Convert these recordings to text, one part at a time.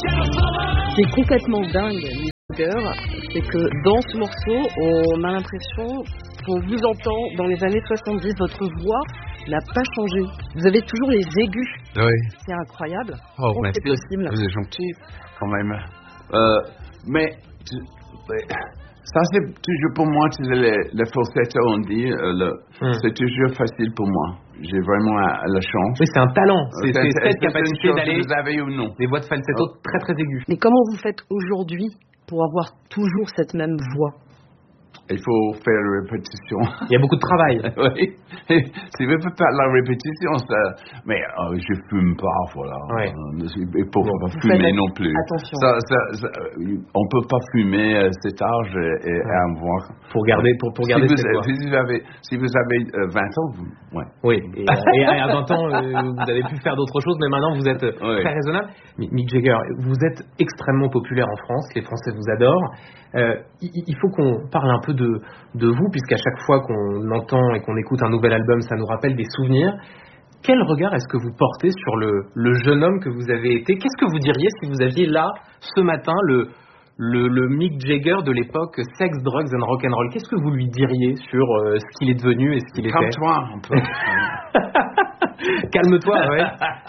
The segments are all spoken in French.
Ce qui est complètement dingue, Mick Jagger, c'est que dans ce morceau, on a l'impression qu'on vous entend dans les années 70, votre voix n'a pas changé. Vous avez toujours les aigus. Oui. C'est incroyable. Oh, Comment c'est possible? Vous êtes gentil, quand même. Mais ça, c'est toujours pour moi, le falsetto, on dit, c'est toujours facile pour moi. J'ai vraiment la chance. Oui, c'est un talent. C'est cette capacité d'aller. Vous avez ou non? Des voix de falsetto très très aiguës. Mais comment vous faites aujourd'hui pour avoir toujours cette même voix? Il faut faire la répétition. Il y a beaucoup de travail. Oui. Si vous faites pas la répétition, ça... Mais je fume pas, voilà. Ouais. Il faut pas fumer non plus. Attention. On peut pas fumer à cet âge et avoir... Pour garder cette voix. Si vous avez 20 ans, ouais. Oui. Et à 20 ans, vous avez pu faire d'autres choses, mais maintenant vous êtes très raisonnable. Mick Jagger, vous êtes extrêmement populaire en France. Les Français vous adorent. Il faut qu'on parle un peu de vous, puisqu'à chaque fois qu'on entend et qu'on écoute un nouvel album, ça nous rappelle des souvenirs. Quel regard est-ce que vous portez sur le jeune homme que vous avez été? Qu'est-ce que vous diriez si vous aviez là, ce matin, le Mick Jagger de l'époque Sex, Drugs and Rock'n'Roll? Qu'est-ce que vous lui diriez sur ce qu'il est devenu et ce qu'il était? Calme-toi un peu. Calme-toi, ouais.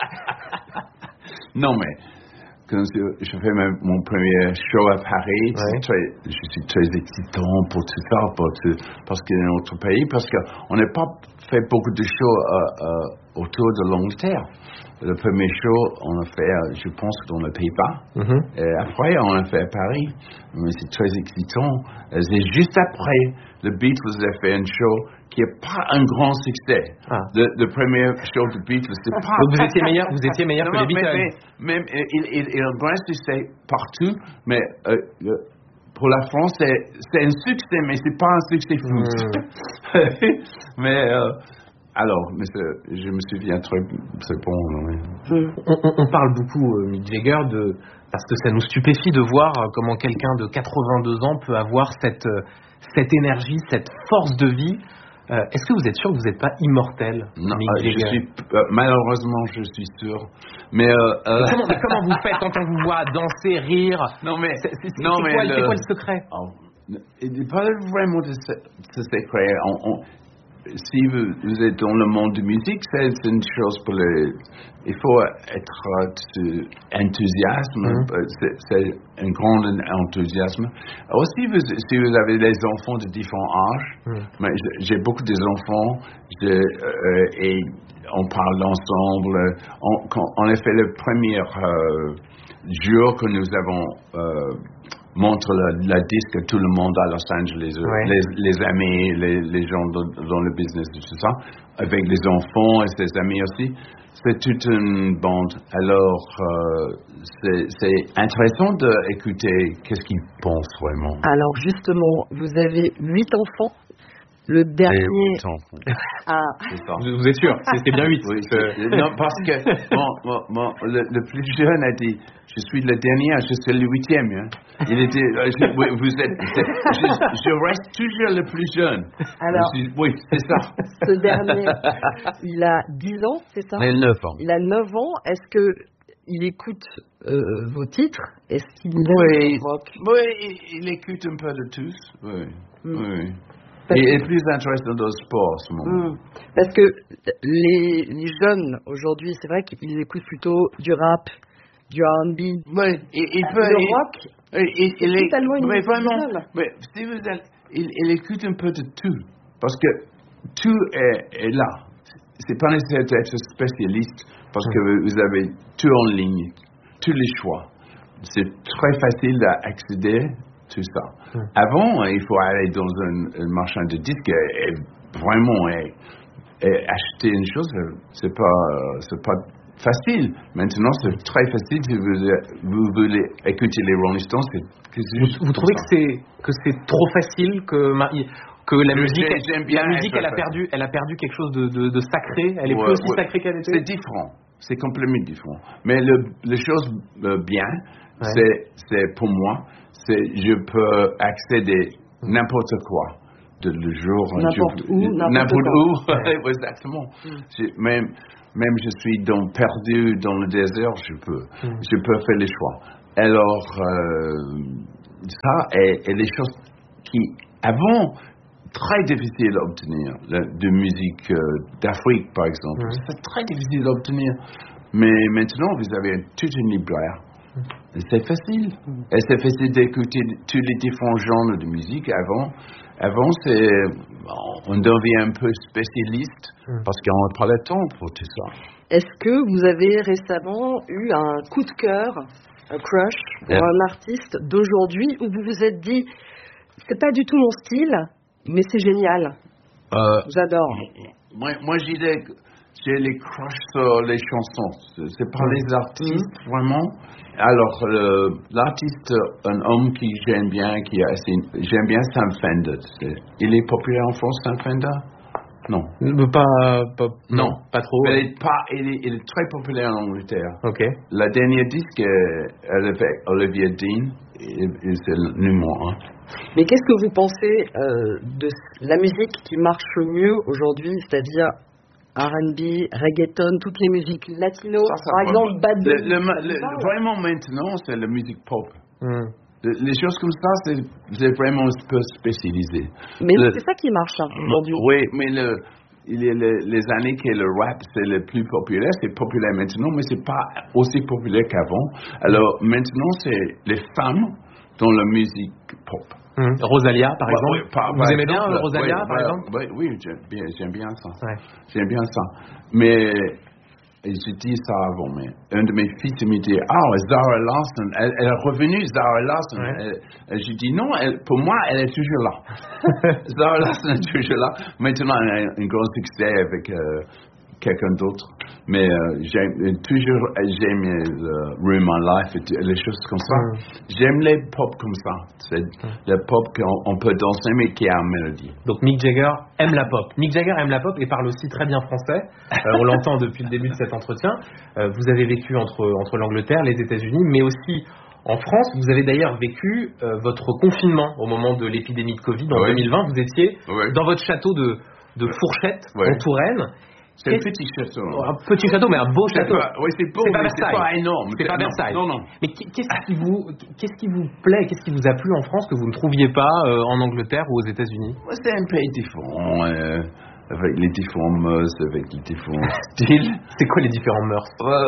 Non, mais quand je fais mon premier show à Paris, je suis très excitant pour tout ça, parce que dans notre pays, parce qu'on n'a pas fait beaucoup de shows autour de l'Angleterre. Le premier show, on a fait, je pense, dans les Pays-Bas. Et après, on a fait à Paris. Mais c'est très excitant. C'est juste après, le Beatles a fait un show qui n'est pas un grand succès. Le premier show de Beatles, c'est pas... Donc vous étiez meilleur que les Beatles. Même il a un grand succès partout, mais pour la France, c'est un succès, mais c'est pas un succès fou. Mais... alors, mais je me souviens très... C'est bon. Oui. On parle beaucoup, Mick Jagger, parce que ça nous stupéfie de voir comment quelqu'un de 82 ans peut avoir cette énergie, cette force de vie. Est-ce que vous êtes sûr que vous n'êtes pas immortel, Non, Mick Jagger? malheureusement, je suis sûr. Mais comment vous faites quand on vous voit danser, rire? Non, mais c'est quoi le secret? Il n'est pas vraiment de ce secret. Si vous êtes dans le monde de musique, c'est une chose pour il faut être enthousiaste. C'est un grand enthousiasme. Aussi, si vous avez des enfants de différents âges, mais j'ai beaucoup d'enfants et on parle ensemble. On a fait le premier jour que nous avons montre la disque à tout le monde à Los Angeles, les amis, les gens dans le business et tout ça, avec les enfants et ses amis aussi. C'est toute une bande. Alors, c'est intéressant d'écouter qu'est-ce qu'ils pensent vraiment. Alors justement, vous avez 8 enfants. Le dernier... Vous êtes sûr? C'est bien 8. Oui, non, parce que le plus jeune a dit, je suis le dernier, je suis le 8e. Hein. Il était, je reste toujours le plus jeune. Alors, oui, c'est ça. Ce dernier, il a 10 ans, c'est ça? Il a 9 ans. Il a 9 ans. Est-ce qu'il écoute vos titres? Est-ce qu'il rock? Oui, il écoute un peu de tous. Oui, oui. Il est plus intéressant dans le sport en ce moment. Parce que les jeunes aujourd'hui, c'est vrai qu'ils écoutent plutôt du rap, du R&B. Oui, le rock. Il est totalement vraiment. Mais si il écoute un peu de tout, parce que tout est là. C'est pas nécessaire d'être spécialiste, parce que vous avez tout en ligne, tous les choix. C'est très facile d'accéder. Tout ça. Avant, il faut aller dans un marchand de disques et vraiment acheter une chose, c'est pas facile. Maintenant, c'est très facile si vous voulez écouter les Rolling Stones. Vous trouvez que c'est trop facile, que la musique elle a perdu quelque chose de sacré? Elle est plus aussi sacrée qu'elle était? C'est différent. C'est complètement différent. Mais les choses bien, c'est pour moi. Je peux accéder n'importe quoi de le jour n'importe où exactement. Même je suis perdu dans le désert, je peux faire les choix. Alors, ça est les choses qui, avant, très difficiles à obtenir. De musique d'Afrique, par exemple. C'est très difficile à obtenir. Mais maintenant, vous avez toute une librairie. Et c'est facile. Et c'est facile d'écouter tous les différents genres de musique. Avant, on devient un peu spécialiste parce qu'on n'a pas le temps pour tout ça. Est-ce que vous avez récemment eu un coup de cœur, un crush pour un artiste d'aujourd'hui où vous vous êtes dit, c'est pas du tout mon style, mais c'est génial. J'adore. Moi, j'ai les crushs sur les chansons. C'est pas les artistes, vraiment. Alors, l'artiste, un homme qui j'aime bien, j'aime bien Sam Fender. Il est populaire en France, Sam Fender? Non. Pas trop. Mais il est très populaire en Angleterre. Ok. La dernière disque, avec Olivia Dean, c'est le numéro 1. Mais qu'est-ce que vous pensez de la musique qui marche le mieux aujourd'hui, c'est-à-dire R&B, reggaeton, toutes les musiques latino, par exemple Bad Bunny. Vraiment maintenant, c'est la musique pop. Les choses comme ça, c'est vraiment un peu spécialisé. Mais c'est ça qui marche aujourd'hui. Oui, mais les années que le rap c'est le plus populaire, c'est populaire maintenant, mais c'est pas aussi populaire qu'avant. Alors maintenant, c'est les femmes dans la musique pop. Rosalia, par exemple. Vous aimez bien Rosalia, par exemple? Oui, j'aime bien ça. Ouais. J'aime bien ça. Mais j'ai dit ça avant, mais un de mes fils me dit, Zara Larsson, elle est revenue, Zara Larsson. Ouais. J'ai dit non, pour moi, elle est toujours là. Zara Larsson est toujours là. Maintenant, elle a un grand succès avec quelqu'un d'autre. Mais j'aime Room My Life et les choses comme ça. J'aime les pop comme ça. C'est le pop qu'on peut danser mais qui a une mélodie. Donc Mick Jagger aime la pop. Mick Jagger aime la pop et parle aussi très bien français. On l'entend depuis le début de cet entretien. Vous avez vécu entre l'Angleterre, les États-Unis, mais aussi en France. Vous avez d'ailleurs vécu votre confinement au moment de l'épidémie de Covid en 2020. Vous étiez dans votre château de Fourchette en Touraine. C'est un petit château. Un petit château, mais un beau château. Oui, c'est beau, mais c'est pas énorme. C'est pas Versailles. Non. Mais qu'est-ce qui vous plaît, qu'est-ce qui vous a plu en France que vous ne trouviez pas en Angleterre ou aux États-Unis? C'est un pays différent, avec les différents mœurs, avec les différents styles. C'est quoi les différents mœurs?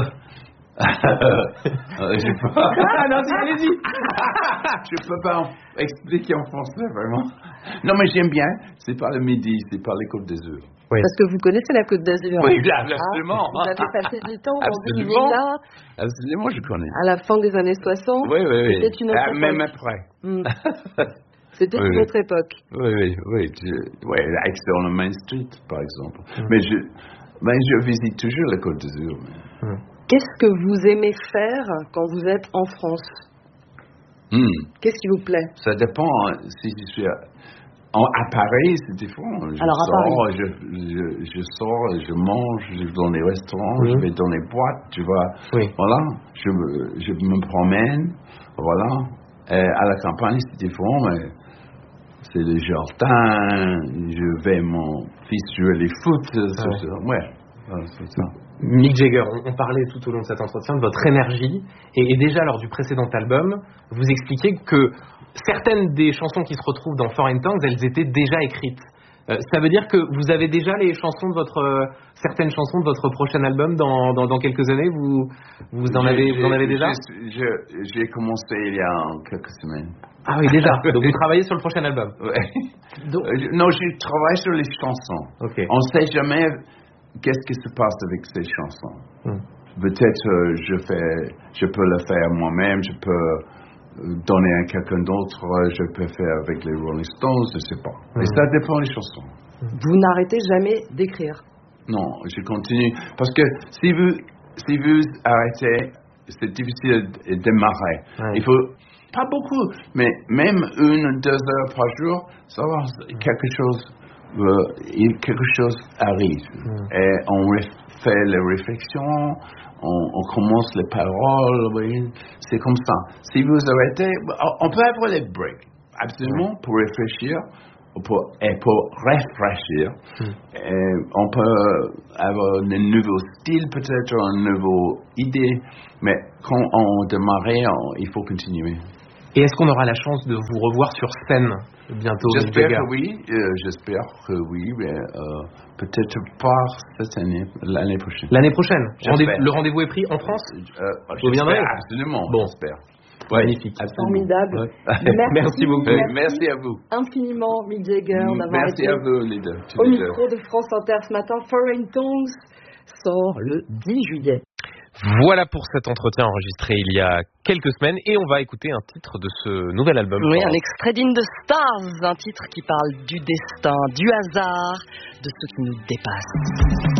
Je peux pas. Non, allez-y. Je peux pas expliquer en français, vraiment. Non, mais j'aime bien. C'est pas le Midi, c'est pas les Côtes d'Azur. Oui. Parce que vous connaissez la Côte d'Azur. Oui, absolument. Vous avez passé du temps absolument. Là. Absolument, je connais. À la fin des années 60. Oui. C'était une autre époque. Même après. C'était une autre époque. Oui. Aix dans le Main Street, par exemple. Mais je visite toujours la Côte d'Azur. Qu'est-ce que vous aimez faire quand vous êtes en France? Qu'est-ce qui vous plaît? Ça dépend. Si je suis à Paris, c'est différent. Paris. Je sors, je mange, je vais dans les restaurants, je vais dans les boîtes, tu vois. Voilà, je me promène, voilà. À la campagne, c'est différent, mais c'est le jardin, je vais mon fils jouer les foot, c'est ça. Mick Jagger, on parlait tout au long de cet entretien de votre énergie et déjà lors du précédent album, vous expliquiez que certaines des chansons qui se retrouvent dans Foreign Tongues, elles étaient déjà écrites. Ça veut dire que vous avez déjà les chansons de certaines chansons de votre prochain album dans quelques années. Vous en avez déjà? J'ai commencé il y a quelques semaines. Ah oui, déjà. Donc vous travaillez sur le prochain album. Non, je travaille sur les chansons. Okay. On ne sait jamais qu'est-ce qui se passe avec ces chansons. Peut-être je peux le faire moi-même, je peux donner à quelqu'un d'autre, je peux faire avec les Rolling Stones, je ne sais pas. Mais ça dépend des chansons. Vous n'arrêtez jamais d'écrire? Non, je continue. Parce que si vous arrêtez, c'est difficile de démarrer. Il faut, pas beaucoup, mais même 1 ou 2 heures par jour, ça va, quelque chose arrive. Et on fait les réflexions, on commence les paroles, c'est comme ça. Si vous arrêtez, on peut avoir les breaks, absolument, pour réfléchir, pour rafraîchir. On peut avoir un nouveau style peut-être, une nouvelle idée, mais quand on démarre, il faut continuer. Et est-ce qu'on aura la chance de vous revoir sur scène bientôt? J'espère que oui, mais peut-être pas cette année, l'année prochaine. L'année prochaine. Le rendez-vous est pris en France? Vous viendrez? Absolument. Bon, j'espère. Magnifique. Formidable. Ouais. Merci beaucoup. Merci à vous. Infiniment, Mick Jagger, d'avoir été à vous, les deux. au micro de France Inter ce matin. Foreign Tongues sort le 10 juillet. Voilà pour cet entretien enregistré il y a quelques semaines et on va écouter un titre de ce nouvel album. Oui, un extrait d'In the Stars, un titre qui parle du destin, du hasard, de ce qui nous dépasse.